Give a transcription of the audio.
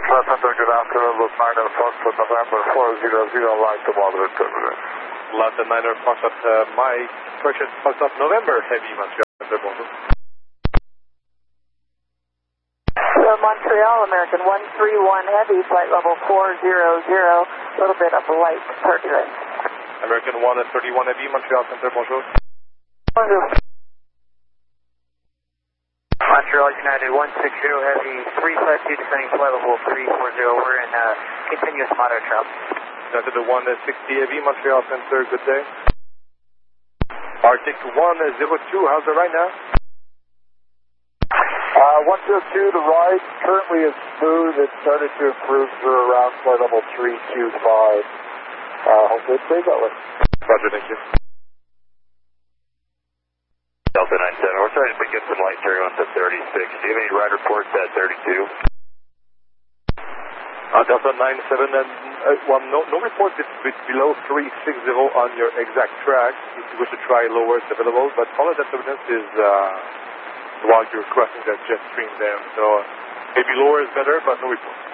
Center, good afternoon, Los 9 Foxtrot November 400, line to moderate turbulence. Latin 9 Foxtrot, Mike, correction, Foxtrot November, heavy, Montreal Center, bonjour. Montreal, American 131 heavy, flight level 400, a little bit of light turbulence. American 131 heavy, Montreal Center, bonjour. Bonjour. Montreal United 160 heavy, 352 descending flight level 340, we're in continuous moderate travel. United 160 heavy, Montreal Center, good day. Arctic 102, how's it right now? 102, the ride currently is smooth. It started to improve through around flight level 325. Hopefully it stays that way. Roger, thank you. Delta 97, we're starting to get some light turbulence at 36. Do you have any ride reports at 32? Delta 97, and no reports below 360 on your exact track. If you wish to try lower, it's available, but all of that turbulence is while you're crossing that jet stream there. So maybe lower is better, but no report.